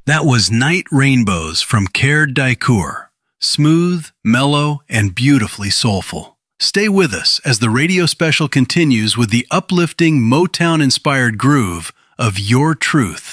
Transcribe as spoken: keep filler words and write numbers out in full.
That was Night Rainbows from Care Daikur. Smooth, mellow, and beautifully soulful. Stay with us as the radio special continues with the uplifting Motown-inspired groove of Your Truth.